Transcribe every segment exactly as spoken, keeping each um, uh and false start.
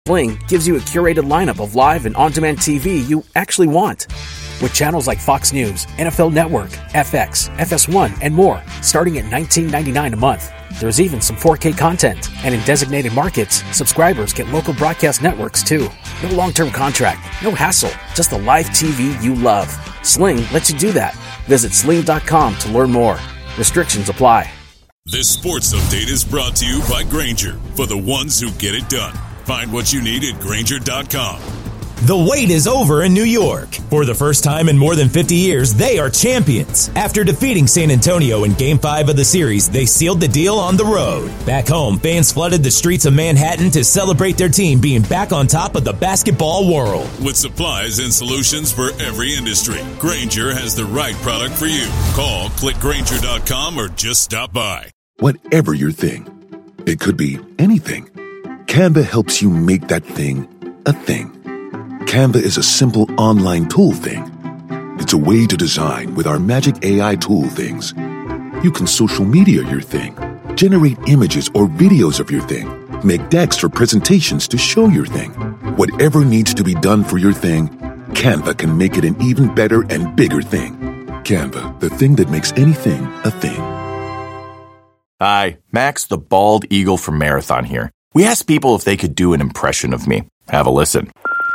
Sling gives you a curated lineup of live and on-demand T V you actually want. With channels like Fox News, N F L Network, F X, F S one, and more, starting at nineteen ninety-nine dollars a month. There's even some four K content, and in designated markets, subscribers get local broadcast networks too. No long-term contract, no hassle, just the live T V you love. Sling lets you do that. Visit sling dot com to learn more. Restrictions apply. This sports update is brought to you by Grainger, for the ones who get it done. Find what you need at Grainger dot com. The wait is over in New York. For the first time in more than fifty years, they are champions. After defeating San Antonio in Game five of the series, they sealed the deal on the road. Back home, fans flooded the streets of Manhattan to celebrate their team being back on top of the basketball world. With supplies and solutions for every industry, Grainger has the right product for you. Call, click Grainger dot com, or just stop by. Whatever your thing, it could be anything. Canva helps you make that thing a thing. Canva is a simple online tool thing. It's a way to design with our magic A I tool things. You can social media your thing, generate images or videos of your thing, make decks for presentations to show your thing. Whatever needs to be done for your thing, Canva can make it an even better and bigger thing. Canva, the thing that makes anything a thing. Hi, Max the Bald Eagle from Marathon here. We asked people if they could do an impression of me. Have a listen.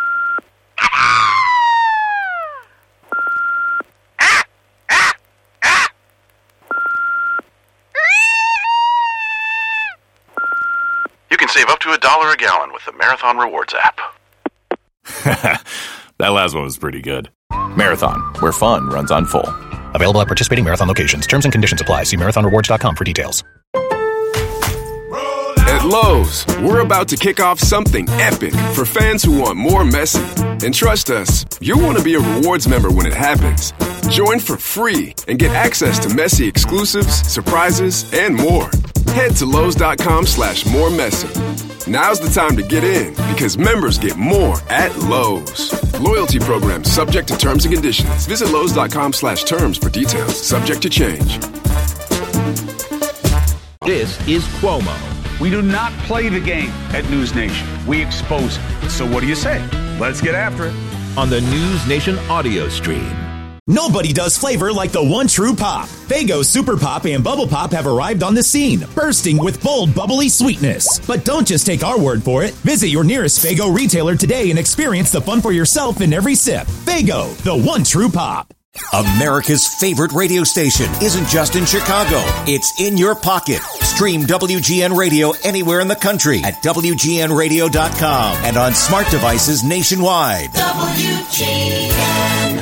You can save up to a dollar a gallon with the Marathon Rewards app. That last one was pretty good. Marathon, where fun runs on full. Available at participating Marathon locations. Terms and conditions apply. See marathon rewards dot com for details. At Lowe's, we're about to kick off something epic for fans who want more Messi. And trust us, you'll want to be a rewards member when it happens. Join for free and get access to Messi exclusives, surprises, and more. Head to Lowe's dot com slash more Messi. Now's the time to get in because members get more at Lowe's. Loyalty program subject to terms and conditions. Visit Lowe's dot com slash terms for details. Subject to change. This is Cuomo. We do not play the game at News Nation. We expose it. So what do you say? Let's get after it. On the News Nation audio stream. Nobody does flavor like the one true pop. Faygo Super Pop and Bubble Pop have arrived on the scene, bursting with bold, bubbly sweetness. But don't just take our word for it. Visit your nearest Faygo retailer today and experience the fun for yourself in every sip. Faygo, the one true pop. America's favorite radio station isn't just in Chicago. It's in your pocket. Stream W G N Radio anywhere in the country at W G N radio dot com and on smart devices nationwide. W G N.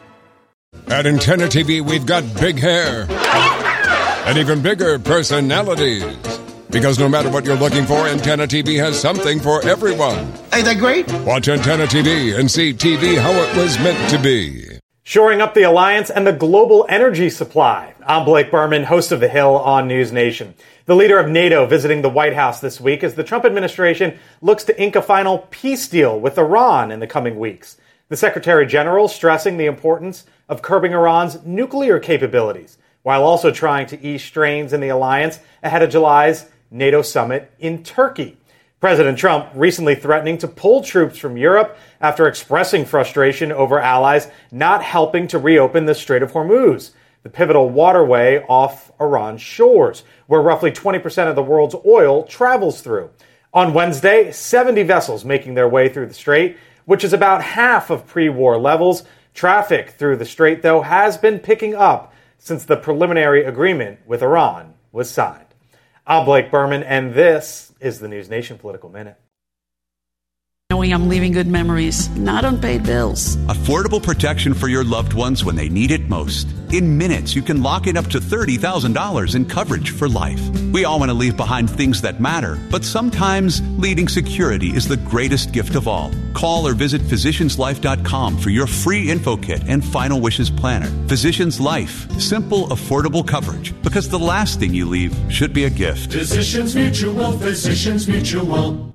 At Antenna T V, we've got big hair and even bigger personalities. Because no matter what you're looking for, Antenna T V has something for everyone. Ain't that great? Watch Antenna T V and see T V how it was meant to be. Shoring up the alliance and the global energy supply. I'm Blake Berman, host of The Hill on News Nation. The leader of NATO visiting the White House this week as the Trump administration looks to ink a final peace deal with Iran in the coming weeks. The Secretary General stressing the importance of curbing Iran's nuclear capabilities, while also trying to ease strains in the alliance ahead of July's NATO summit in Turkey. President Trump recently threatening to pull troops from Europe after expressing frustration over allies not helping to reopen the Strait of Hormuz, the pivotal waterway off Iran's shores, where roughly twenty percent of the world's oil travels through. On Wednesday, seventy vessels making their way through the strait, which is about half of pre-war levels. Traffic through the strait, though, has been picking up since the preliminary agreement with Iran was signed. I'm Blake Berman, and this is the News Nation Political Minute. Knowing I'm leaving good memories, not unpaid bills. Affordable protection for your loved ones when they need it most. In minutes, you can lock in up to thirty thousand dollars in coverage for life. We all want to leave behind things that matter, but sometimes leading security is the greatest gift of all. Call or visit physicians life dot com for your free info kit and final wishes planner. Physicians Life, simple, affordable coverage, because the last thing you leave should be a gift. Physicians Mutual, Physicians Mutual.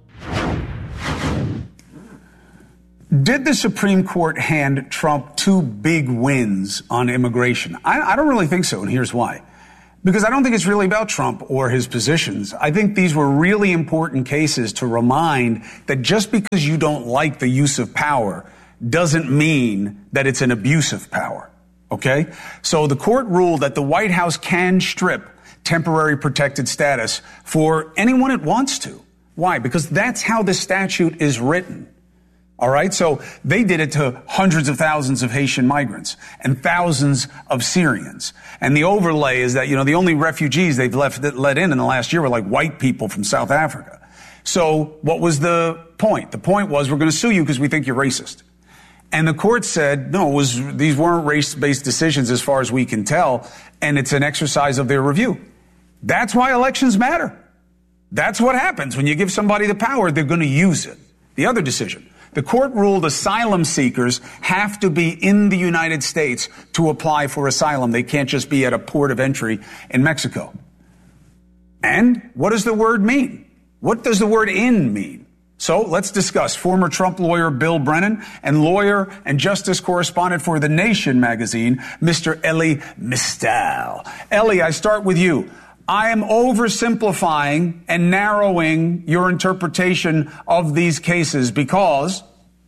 Did the Supreme Court hand Trump two big wins on immigration? I, I don't really think so, and here's why. Because I don't think it's really about Trump or his positions. I think these were really important cases to remind that just because you don't like the use of power doesn't mean that it's an abuse of power. Okay? So the court ruled that the White House can strip temporary protected status for anyone it wants to. Why? Because that's how the statute is written. All right. So they did it to hundreds of thousands of Haitian migrants and thousands of Syrians. And the overlay is that, you know, the only refugees they've left that let in in the last year were like white people from South Africa. So what was the point? The point was, we're going to sue you because we think you're racist. And the court said, no, it was, these weren't race-based decisions as far as we can tell. And it's an exercise of their review. That's why elections matter. That's what happens when you give somebody the power, they're going to use it. The other decision. The court ruled asylum seekers have to be in the United States to apply for asylum. They can't just be at a port of entry in Mexico. And what does the word mean? What does the word in mean? So let's discuss. Former Trump lawyer Bill Brennan and lawyer and justice correspondent for The Nation magazine, Mister Elie Mystal. Elie, I start with you. I am oversimplifying and narrowing your interpretation of these cases because...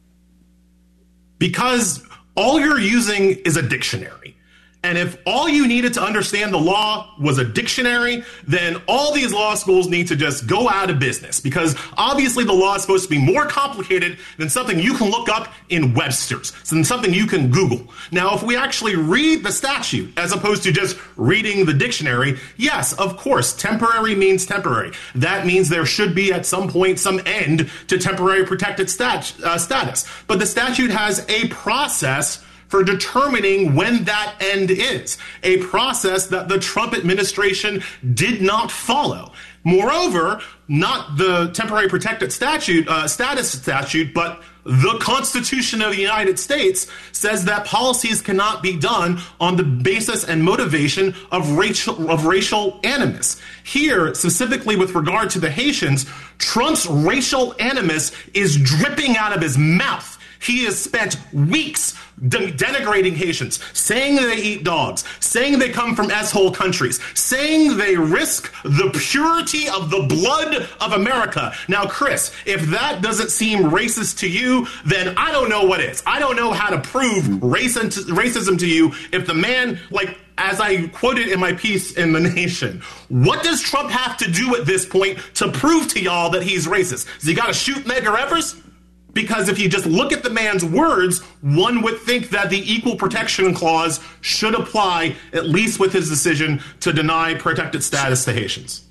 Because all you're using is a dictionary. And if all you needed to understand the law was a dictionary, then all these law schools need to just go out of business, because obviously the law is supposed to be more complicated than something you can look up in Webster's, than something you can Google. Now, if we actually read the statute as opposed to just reading the dictionary, yes, of course, temporary means temporary. That means there should be at some point some end to temporary protected stat- uh, status. But the statute has a process for determining when that end is, a process that the Trump administration did not follow. Moreover, not the temporary protected statute, uh, status statute, but the Constitution of the United States says that policies cannot be done on the basis and motivation of racial, of racial animus. Here, specifically with regard to the Haitians, Trump's racial animus is dripping out of his mouth. He has spent weeks de- denigrating Haitians, saying they eat dogs, saying they come from S-hole countries, saying they risk the purity of the blood of America. Now, Chris, if that doesn't seem racist to you, then I don't know what is. I don't know how to prove racism to, racism to you if the man, like, as I quoted in my piece in The Nation, what does Trump have to do at this point to prove to y'all that he's racist? Does he got to shoot Medgar Evers? Because if you just look at the man's words, one would think that the Equal Protection Clause should apply, at least with his decision to deny protected status to Haitians.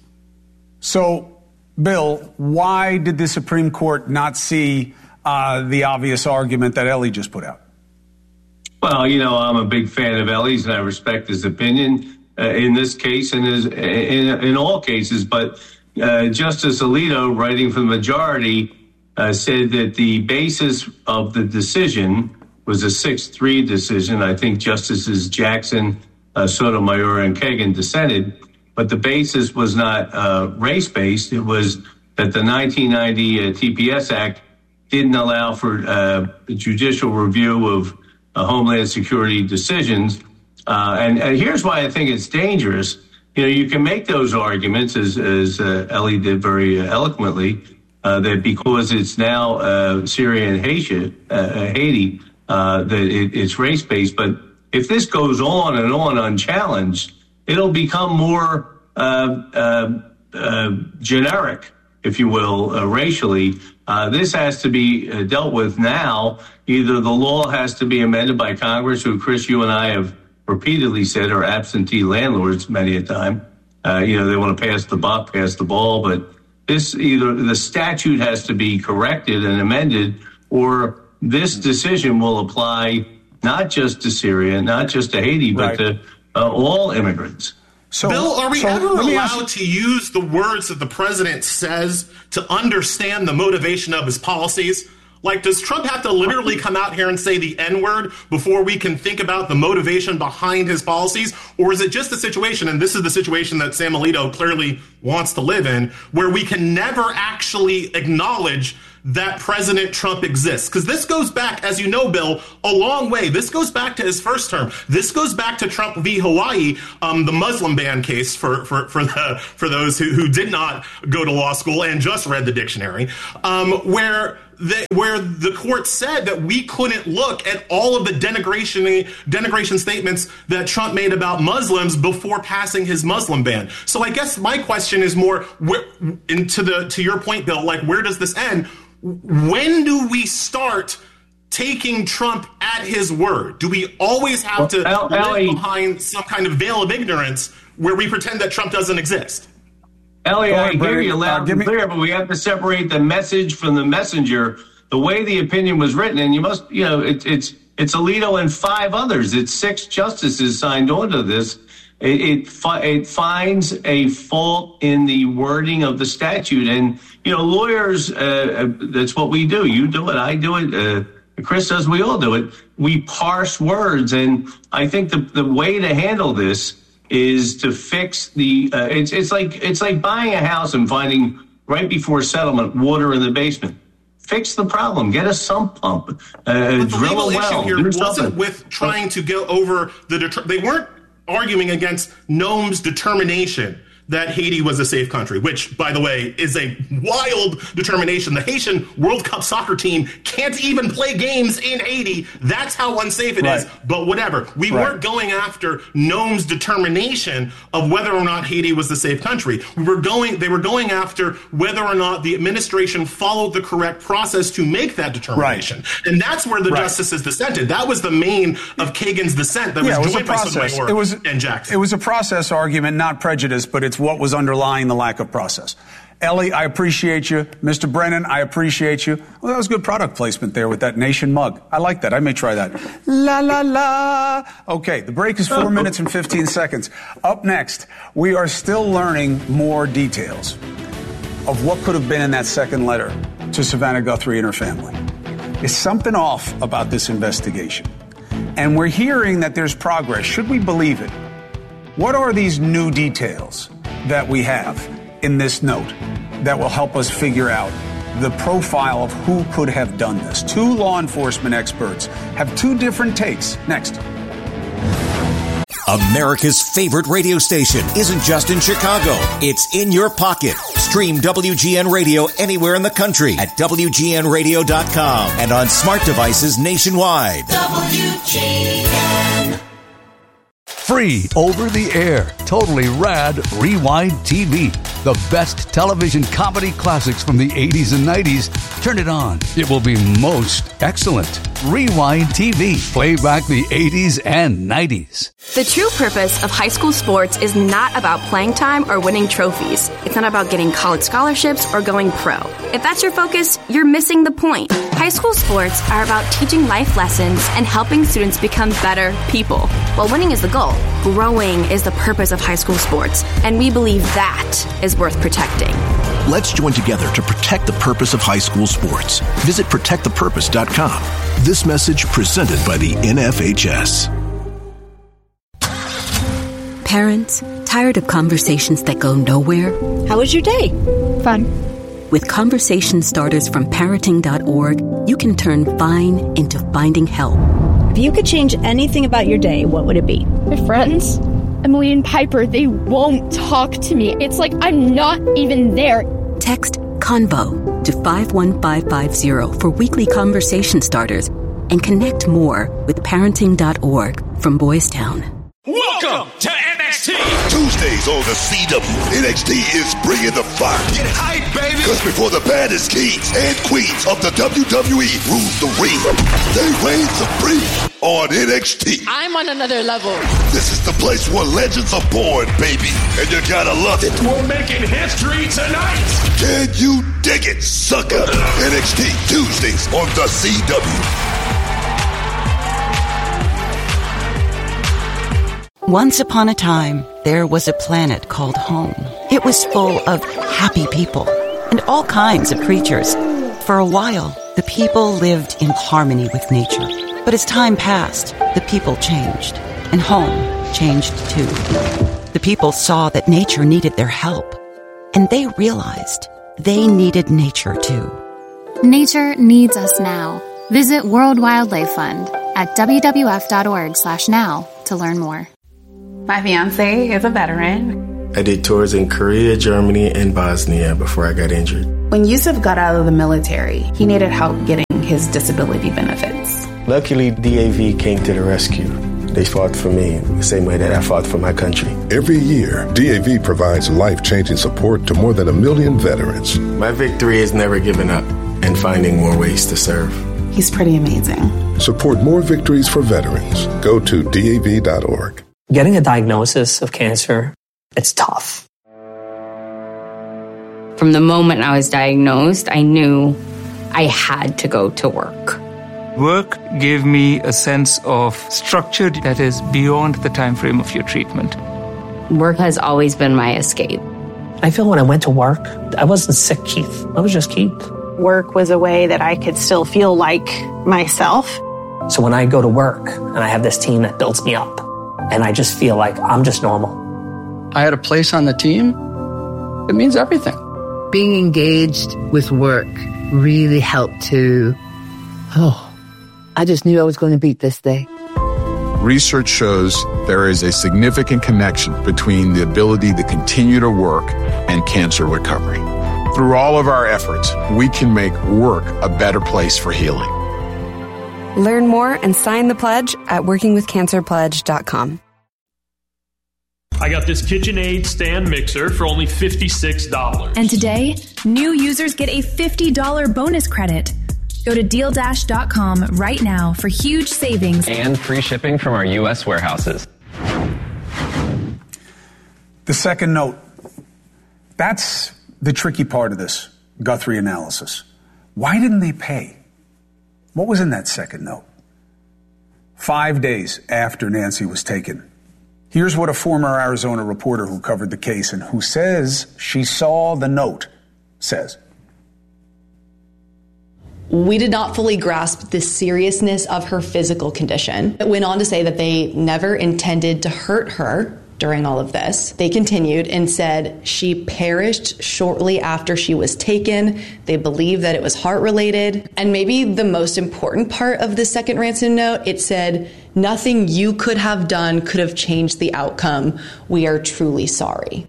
So, Bill, why did the Supreme Court not see uh, the obvious argument that Elie just put out? Well, you know, I'm a big fan of Elie's, and I respect his opinion uh, in this case and his, in, in all cases. But uh, Justice Alito, writing for the majority, Uh, said that the basis of the decision was a six three decision. I think Justices Jackson, uh, Sotomayor, and Kagan dissented. But the basis was not uh, race-based. It was that the nineteen ninety uh, T P S Act didn't allow for uh, judicial review of uh, Homeland Security decisions. Uh, and, and here's why I think it's dangerous. You know, you can make those arguments, as, as uh, Elie did very uh, eloquently, Uh, that because it's now uh, Syria and Haiti, uh, Haiti uh, that it, it's race-based. But if this goes on and on unchallenged, it'll become more uh, uh, uh, generic, if you will, uh, racially. Uh, this has to be uh, dealt with now. Either the law has to be amended by Congress, who, Chris, you and I have repeatedly said are absentee landlords many a time. Uh, you know, they want to pass the buck, pass the ball, but This either the statute has to be corrected and amended, or this decision will apply not just to Syria, not just to Haiti, but right. to uh, all immigrants. So, Bill, are we so ever allowed to use the words that the president says to understand the motivation of his policies? Like, does Trump have to literally come out here and say the N-word before we can think about the motivation behind his policies? Or is it just a situation, and this is the situation that Sam Alito clearly wants to live in, where we can never actually acknowledge that President Trump exists? Because this goes back, as you know, Bill, a long way. This goes back to his first term. This goes back to Trump v. Hawaii, um, the Muslim ban case for for for the for those who, who did not go to law school and just read the dictionary, um, where the, where the court said that we couldn't look at all of the denigration denigration statements that Trump made about Muslims before passing his Muslim ban. So I guess my question is more, where, into the to your point, Bill, like, where does this end? When do we start taking Trump at his word? Do we always have to well, live behind some kind of veil of ignorance where we pretend that Trump doesn't exist? Ellie, I hear you loud and clear, but we have to separate the message from the messenger. The way the opinion was written, and you must, you know, it, it's it's Alito and five others. It's six justices signed on to this. It, it, fi- it finds a fault in the wording of the statute. And, you know, lawyers, uh, that's what we do. You do it, I do it, uh, Chris does, we all do it. We parse words. And I think the, the way to handle this is to fix the, uh, it's, it's like, it's like buying a house and finding right before settlement water in the basement. Fix the problem. Get a sump pump. Uh, but the drill legal a well. issue here wasn't with trying to go over the, det- they weren't arguing against Noam's determination that Haiti was a safe country, which, by the way, is a wild determination. The Haitian World Cup soccer team can't even play games in Haiti. That's how unsafe it right. is. But whatever. We right. weren't going after Noam's determination of whether or not Haiti was a safe country. We were going, they were going after whether or not the administration followed the correct process to make that determination. Right. And that's where the right. justices dissented. That was the main of Kagan's dissent that yeah, was joined by Sotomayor it was, and Jackson. It was a process argument, not prejudice, but it's what was underlying the lack of process. Ellie, I appreciate you. Mister Brennan, I appreciate you. Well, that was good product placement there with that Nation mug. I like that. I may try that. La, la, la. Okay, the break is four minutes and fifteen seconds. Up next, we are still learning more details of what could have been in that second letter to Savannah Guthrie and her family. Is something off about this investigation? And we're hearing that there's progress. Should we believe it? What are these new details that we have in this note that will help us figure out the profile of who could have done this? Two law enforcement experts have two different takes. Next. America's favorite radio station isn't just in Chicago. It's in your pocket. Stream W G N Radio anywhere in the country at W G N radio dot com and on smart devices nationwide. W G N. Free over the air, totally rad Rewind T V. The best television comedy classics from the eighties and nineties. Turn it on. It will be most excellent. Rewind T V. Play back the eighties and nineties. The true purpose of high school sports is not about playing time or winning trophies. It's not about getting college scholarships or going pro. If that's your focus, you're missing the point. High school sports are about teaching life lessons and helping students become better people. While winning is the goal, growing is the purpose of high school sports, and we believe that is worth protecting. Let's join together to protect the purpose of high school sports. Visit protect the purpose dot com. This message presented by the N F H S. Parents, tired of conversations that go nowhere? How was your day? Fun. With conversation starters from parenting dot org, you can turn fine into finding help. If you could change anything about your day, what would it be? My friends, Emily and Piper, they won't talk to me. It's like I'm not even there. Text CONVO to five one five five zero for weekly conversation starters and connect more with parenting dot org from Boys Town. Welcome to N X T! Tuesdays on the C W, N X T is bringing the fire. Get hype, baby! Because before the baddest kings and queens of the W W E rule the ring, they reign supreme on N X T. I'm on another level. This is the place where legends are born, baby, and you gotta love it. We're making history tonight! Can you dig it, sucker? N X T, Tuesdays on the C W. Once upon a time, there was a planet called home. It was full of happy people and all kinds of creatures. For a while, The people lived in harmony with nature. But as time passed, the people changed. And home changed too. The people saw that nature needed their help. And they realized they needed nature too. Nature needs us now. Visit World Wildlife Fund at W W F dot org slash now to learn more. My fiance is a veteran. I did tours in Korea, Germany, and Bosnia before I got injured. When Yusuf got out of the military, he needed help getting his disability benefits. Luckily, D A V came to the rescue. They fought for me the same way that I fought for my country. Every year, D A V provides life-changing support to more than a million veterans. My victory is never giving up and finding more ways to serve. He's pretty amazing. Support more victories for veterans. Go to D A V dot org. Getting a diagnosis of cancer, it's tough. From the moment I was diagnosed, I knew I had to go to work. Work gave me a sense of structure that is beyond the time frame of your treatment. Work has always been my escape. I feel when I went to work, I wasn't sick, Keith. I was just Keith. Work was a way that I could still feel like myself. So when I go to work and I have this team that builds me up, and I just feel like I'm just normal. I had a place on the team. It means everything. Being engaged with work really helped to, oh, I just knew I was going to beat this day. Research shows there is a significant connection between the ability to continue to work and cancer recovery. Through all of our efforts, we can make work a better place for healing. Learn more and sign the pledge at working with cancer pledge dot com. I got this KitchenAid stand mixer for only fifty-six dollars. And today, new users get a fifty dollars bonus credit. Go to deal dash dot com right now for huge savings. And free shipping from our U S warehouses. The second note. That's the tricky part of this Guthrie analysis. Why didn't they pay? What was in that second note? Five days after Nancy was taken. Here's what a former Arizona reporter who covered the case and who says she saw the note says. We did not fully grasp the seriousness of her physical condition. It went on to say that they never intended to hurt her during all of this. They continued and said she perished shortly after she was taken. They believe that it was heart-related. And maybe the most important part of the second ransom note, it said, nothing you could have done could have changed the outcome. We are truly sorry.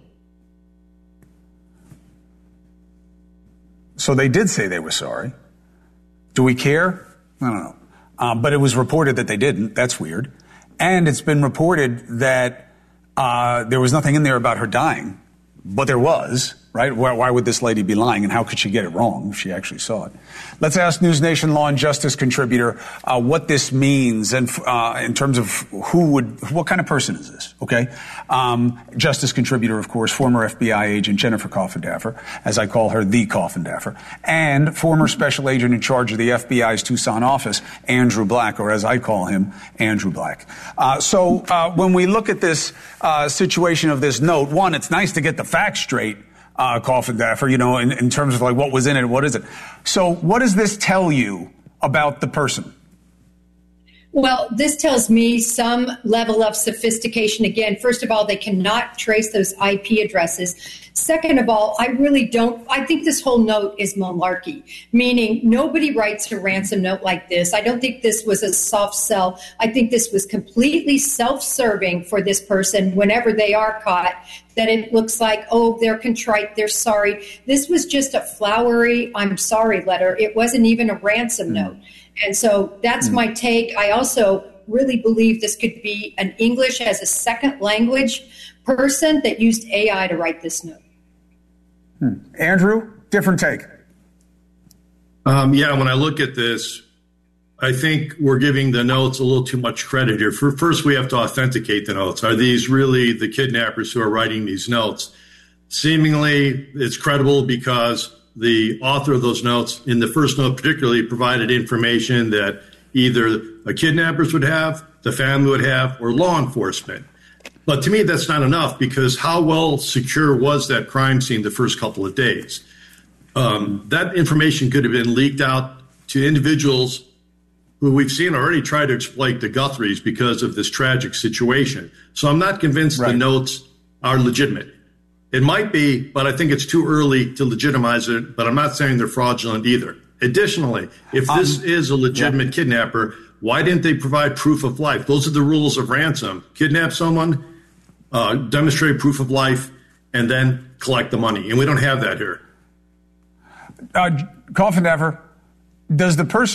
So they did say they were sorry. Do we care? I don't know. Um, but it was reported that they didn't. That's weird. And it's been reported that uh, there was nothing in there about her dying. But there was, right? Why, why would this lady be lying, and how could she get it wrong if she actually saw it? Let's ask News Nation Law and Justice contributor uh, what this means and uh, in terms of who would, what kind of person is this, okay? Um, Justice contributor, of course, former F B I agent Jennifer Coffindaffer, as I call her, the Coffindaffer, and former special agent in charge of the F B I's Tucson office, Andrew Black, or as I call him, Andrew Black. Uh, so uh, when we look at this uh, situation of this note, one, it's nice to get the facts straight. Uh, Coffindaffer, you know, in, in terms of like what was in it, what is it? So what does this tell you about the person? Well, this tells me some level of sophistication. Again, first of all, they cannot trace those I P addresses. Second of all, I really don't, I think this whole note is malarkey, meaning nobody writes a ransom note like this. I don't think this was a soft sell. I think this was completely self-serving for this person whenever they are caught, that it looks like, oh, they're contrite, they're sorry. This was just a flowery, I'm sorry letter. It wasn't even a ransom mm. note. And so that's mm. my take. I also really believe this could be an English as a second language person that used A I to write this note. Hmm. Andrew, different take. Um, yeah, when I look at this, I think we're giving the notes a little too much credit here. For, first, we have to authenticate the notes. Are these really the kidnappers who are writing these notes? Seemingly, it's credible because the author of those notes, in the first note particularly, provided information that either the kidnappers would have, the family would have, or law enforcement. But to me, that's not enough, because how well secure was that crime scene the first couple of days? Um, that information could have been leaked out to individuals who we've seen already try to exploit the Guthries because of this tragic situation. So I'm not convinced right. the notes are legitimate. It might be, but I think it's too early to legitimize it, but I'm not saying they're fraudulent either. Additionally, if this um, is a legitimate yeah. kidnapper, why didn't they provide proof of life? Those are the rules of ransom. Kidnap someone, uh, demonstrate proof of life, and then collect the money. And we don't have that here. Uh, Coffindaffer, does the person